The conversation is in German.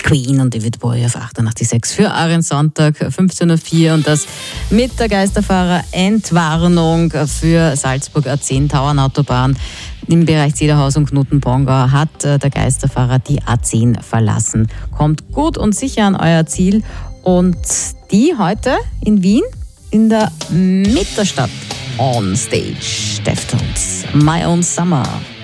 Queen und David Bowie auf 88.6 für euren Sonntag 15.04 Uhr und das mit der Geisterfahrer-Entwarnung für Salzburg A10 Tauernautobahn. Im Bereich Zederhaus und Knoten-Pongau hat der Geisterfahrer die A10 verlassen. Kommt gut und sicher an euer Ziel und die heute in Wien in der Mitterstadt on Stage. Deftones, My Own Summer.